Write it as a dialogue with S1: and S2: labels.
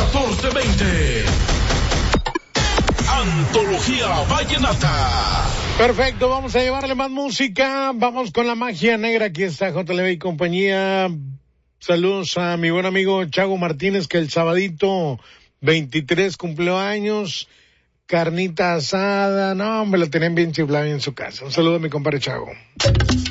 S1: 1420. Antología Vallenata.
S2: Perfecto, vamos a llevarle más música. Vamos con la magia negra. Aquí está JLB y compañía. Saludos a mi buen amigo Chago Martínez, que el sabadito 23 cumplió años. Carnita asada. No, me lo tenían bien chiflado en su casa. Un saludo a mi compadre Chago.